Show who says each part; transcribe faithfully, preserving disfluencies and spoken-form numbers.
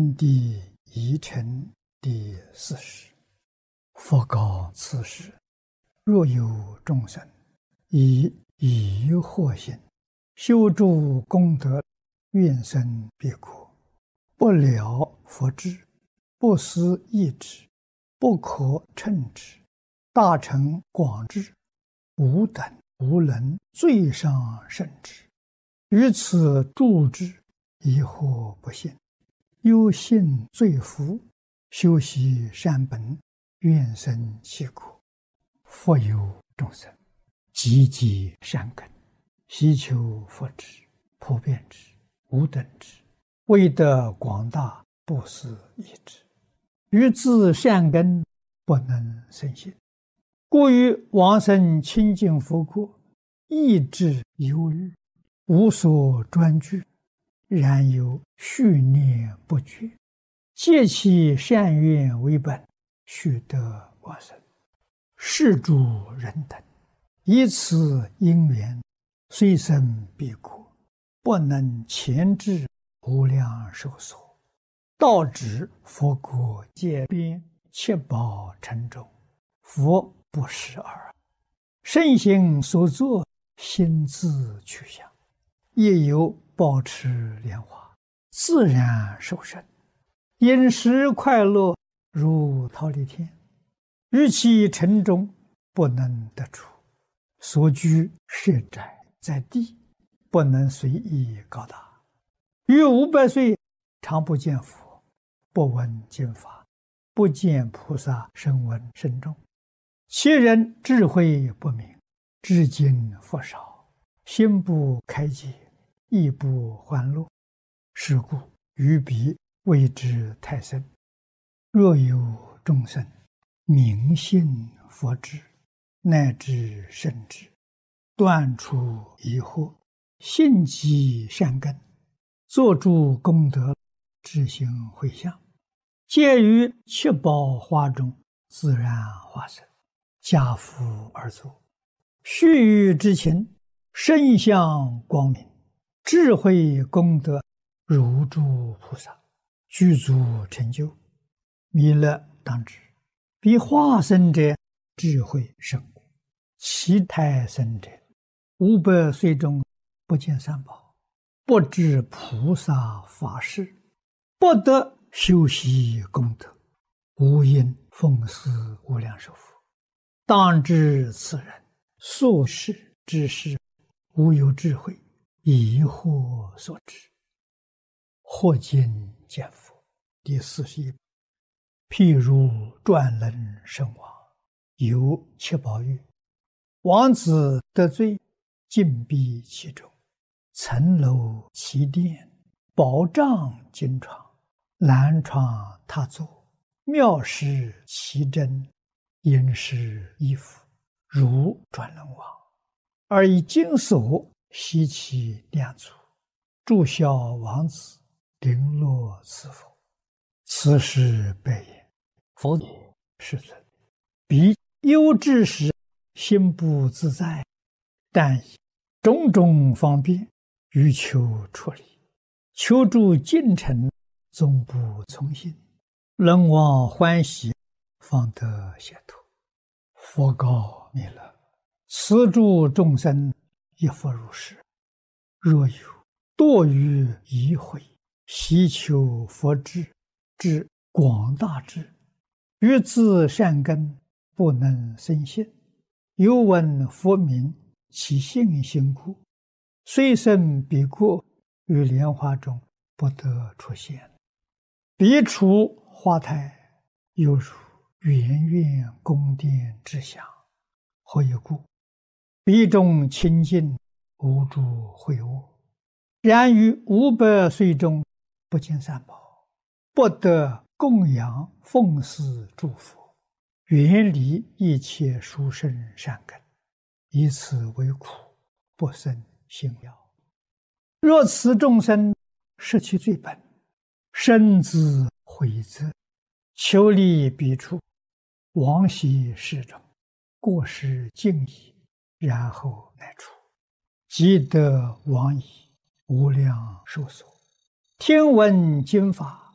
Speaker 1: 真谛宜成第四十。佛告此时：若有众生以疑惑心修诸功德，愿生彼国，不了佛智，不思议之，不可称之，大乘广智，吾等无能最上甚之。于此助之，疑惑不信，忧信罪福，修习善本，愿生其国。复有众生积极善根，希求佛智，普遍之，无等之，为得广大，不思议之。于自善根不能生信，故于往生清净佛国，意志忧虑，无所专具，然有续念不绝，借其善愿为本，须得往生。是诸人等以此因缘，虽生彼国，不能前至无量寿所，到指佛国界边，七宝城中，佛不识耳。圣行所作，心自去向，亦有保持莲花，自然受生，饮食快乐，如忉利天。于其城中不能得出，所居设宅在地，不能随意高大。于五百岁常不见佛，不闻经法，不见菩萨声闻甚众。其人智慧不明，至今佛少，心不开解，亦不欢乐。是故于彼谓之太深。若有众生明信佛智，乃至圣智，断除疑惑，信积善根，作诸功德，志行回向，皆于七宝花中自然化身，家福而作，须臾之情，身相光明，智慧功德如诸菩萨，具足成就。弥勒当知，彼化身者智慧甚广，其胎生者五百岁中不见三宝，不知菩萨法事，不得修习功德，无因奉祀无量寿佛。当知此人所事之事，无有智慧，疑惑所致。或今见佛第四十一。譬如转轮圣王，有七宝玉，王子得罪，禁闭其中，层楼其殿，宝帐金床，蓝床榻座，妙饰其珍，殷实衣服，如转轮王，而以金锁悉其两足，祝孝王子，绫罗赐佛。此时白言：佛也，世尊，彼忧之时，心不自在，但以种种方便，欲求出离，求助进程，总不从心，人望欢喜，方得解脱。佛告弥勒：此诸众生亦复如是。若有堕于疑慧，希求佛智，至广大智，于自善根不能生信，犹闻佛名，其信心故，虽生彼国，于莲花中不得出现。彼处花台，犹如圆圆宫殿之祥。何以故？彼中清净，无诸秽恶。然于五百岁中，不见三宝，不得供养奉祀诸佛，远离一切殊胜善根，以此为苦，不生信要。若此众生失其罪本，身自悔责，求离彼处，往昔世中过失尽已，然后乃出，即得往矣无量寿所。听闻经法，